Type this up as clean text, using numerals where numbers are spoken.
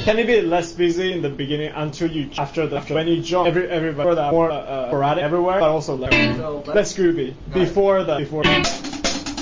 Can it be less busy in the beginning until when you join everybody more sporadic everywhere, but also less groovy before.